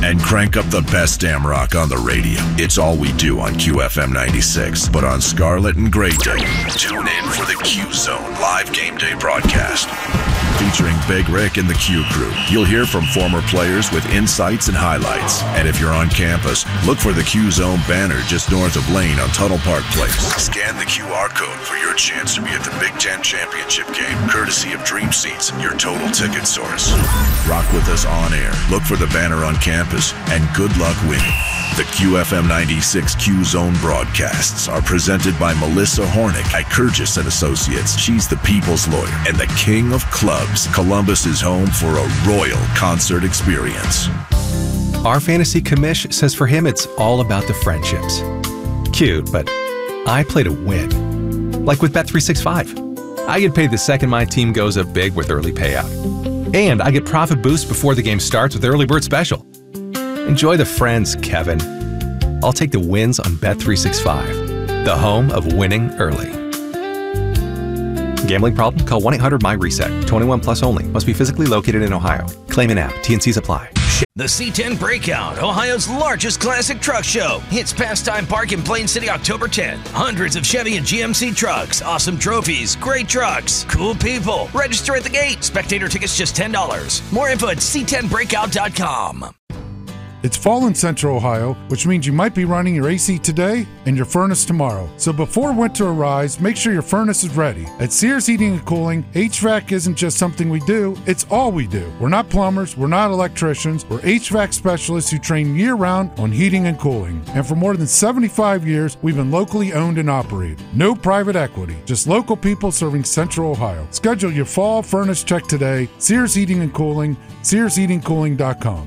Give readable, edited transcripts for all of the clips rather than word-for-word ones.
and crank up the best damn rock on the radio. It's all we do on QFM 96. But on Scarlet and Gray Day, tune in for the Q Zone live game day broadcast. Featuring Big Rick and the Q Crew. You'll hear from former players with insights and highlights. And if you're on campus, look for the Q Zone banner just north of Lane on Tuttle Park Place. Scan the QR code for your chance to be at the Big Ten Championship game, courtesy of Dream Seats, your total ticket source. Rock with us on air. Look for the banner on campus, and good luck winning. The QFM 96 Q Zone broadcasts are presented by Melissa Hornick at Kurgis & Associates. She's the people's lawyer and the king of clubs. Columbus is home for a royal concert experience. Our fantasy commish says for him it's all about the friendships. Cute, but I play to win. Like with Bet365. I get paid the second my team goes up big with early payout. And I get profit boost before the game starts with Early Bird Special. Enjoy the friends, Kevin. I'll take the wins on Bet365, the home of winning early. Gambling problem? Call 1-800-MY-RESET. 21 plus only. Must be physically located in Ohio. Claim an app. T&Cs apply. The C10 Breakout, Ohio's largest classic truck show. Hits Pastime Park in Plain City October 10th. Hundreds of Chevy and GMC trucks, awesome trophies, great trucks, cool people. Register at the gate. Spectator tickets just $10. More info at c10breakout.com. It's fall in Central Ohio, which means you might be running your AC today and your furnace tomorrow. So before winter arrives, make sure your furnace is ready. At Sears Heating and Cooling, HVAC isn't just something we do, it's all we do. We're not plumbers, we're not electricians, we're HVAC specialists who train year-round on heating and cooling. And for more than 75 years, we've been locally owned and operated. No private equity, just local people serving Central Ohio. Schedule your fall furnace check today. Sears Heating and Cooling, SearsHeatingCooling.com.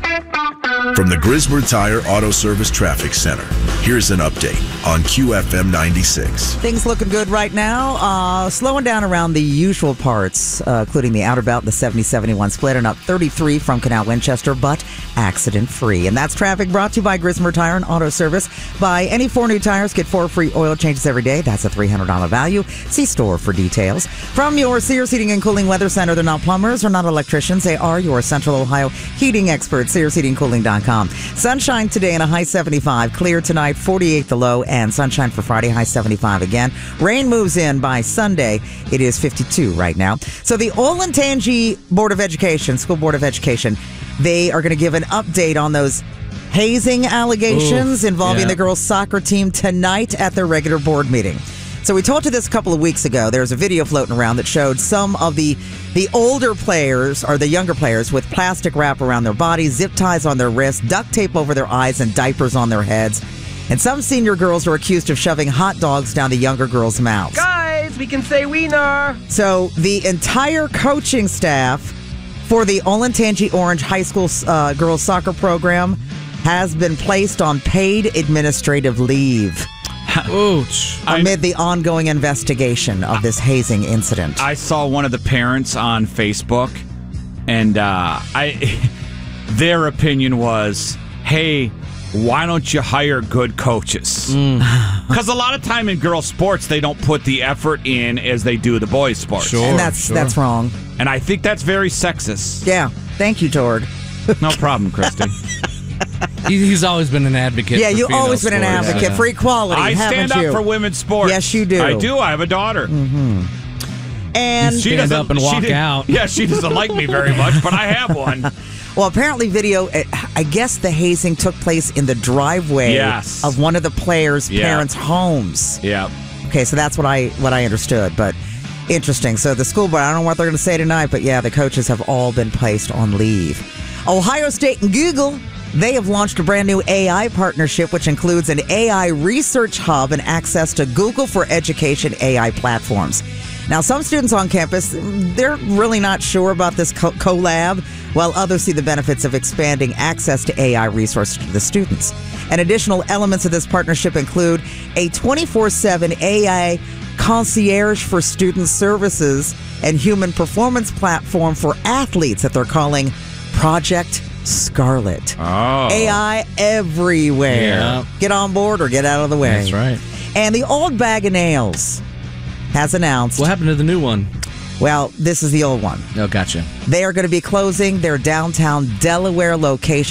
From the Griswold Tire Auto Service Traffic Center, here's an update on QFM 96. Things looking good right now. Slowing down around the usual parts, including the outer belt, the 70-71 split, and up 33 from Canal Winchester, but accident-free. And that's traffic brought to you by Griswold Tire and Auto Service. Buy any 4 new tires, get 4 free oil changes every day. That's a $300 value. See store for details. From your Sears Heating and Cooling Weather Center, they're not plumbers or not electricians. They are your Central Ohio heating experts, SearsHeatingCooling.com. Sunshine today and a high 75. Clear tonight, 48 the low, and sunshine for Friday, high 75 again. Rain moves in by Sunday. It is 52 right now. So the Olentangy Board of Education, School Board of Education, they are going to give an update on those hazing allegations involving the girls' soccer team tonight at their regular board meeting. So we told you this a couple of weeks ago. There's a video floating around that showed some of the older players, or the younger players, with plastic wrap around their bodies, zip ties on their wrists, duct tape over their eyes, and diapers on their heads. And some senior girls are accused of shoving hot dogs down the younger girls' mouths. Guys, we can say wiener. So the entire coaching staff for the Olentangy Orange High School girls soccer program has been placed on paid administrative leave. Amid the ongoing investigation of this hazing incident. I saw one of the parents on Facebook, and their opinion was, hey, why don't you hire good coaches? Because a lot of time in girls' sports, they don't put the effort in as they do the boys' sports. Sure, and that's wrong. And I think that's very sexist. Yeah. Thank you, Tord. No problem, Christy. He's always been an advocate. Yeah, for you've always been an advocate for equality. I stand up for women's sports. Yes, you do. I do. I have a daughter. Mm-hmm. And she stand up and walk out. Yeah, she doesn't like me very much, but I have one. Well, apparently, I guess the hazing took place in the driveway of one of the players' parents' homes. Yeah. Okay, so that's what I understood, but interesting. So the school board, I don't know what they're going to say tonight, but yeah, the coaches have all been placed on leave. Ohio State and Google, they have launched a brand new AI partnership, which includes an AI research hub and access to Google for Education AI platforms. Now, some students on campus, they're really not sure about this collab, while others see the benefits of expanding access to AI resources to the students. And additional elements of this partnership include a 24/7 AI concierge for student services and human performance platform for athletes that they're calling Project Scarlet. Oh. AI everywhere. Yeah. Get on board or get out of the way. That's right. And the old Bag of Nails has announced. What happened to the new one? Well, this is the old one. Oh, gotcha. They are going to be closing their downtown Delaware location